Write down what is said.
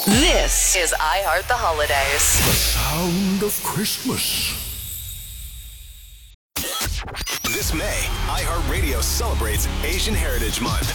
This is iHeart the Holidays. The sound of Christmas. This May, iHeartRadio celebrates Asian Heritage Month.